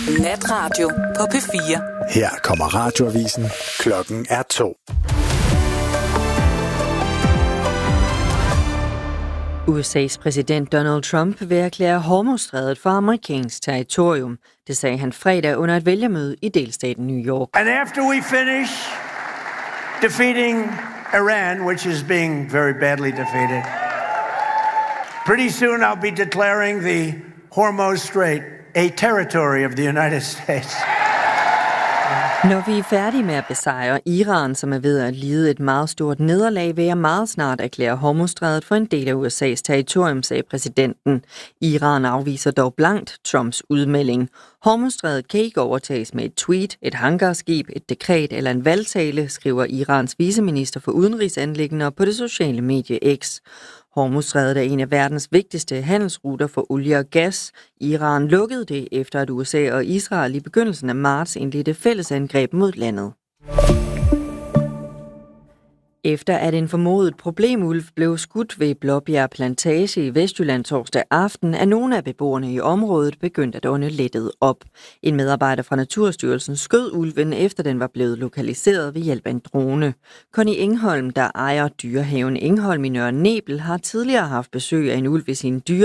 Natradio på P4. Her kommer radioavisen. Klokken er 2. USA's præsident Donald Trump vil erklære Hormuzstrædet for amerikansk territorium. Det sagde han fredag under et vælgermøde i delstaten New York. And after we finish defeating Iran, which is being very badly defeated, pretty soon I'll be declaring the Hormuz Strait a territory of the United States. Når vi er færdige med at besejre Iran, som er ved at lide et meget stort nederlag, vil jeg meget snart erklære Hormuzstrædet for en del af USA's territorium, sagde præsidenten. Iran afviser dog blankt Trumps udmelding. Hormuzstrædet kan ikke overtages med et tweet, et hangarskib, et dekret eller en valgtale, skriver Irans viceminister for udenrigsanliggender på det sociale medie X. Hormuzstrædet er en af verdens vigtigste handelsruter for olie og gas. Iran lukkede det, efter at USA og Israel i begyndelsen af marts indledte fællesangreb mod landet. Efter at en formodet problemulv blev skudt ved Blåbjerg Plantage i Vestjylland torsdag aften, er nogle af beboerne i området begyndt at ånde lettet op. En medarbejder fra Naturstyrelsen skød ulven, efter den var blevet lokaliseret ved hjælp af en drone. Conny Engholm, der ejer dyrehaven Engholm i Nørre Nebel, har tidligere haft besøg af en ulv i sin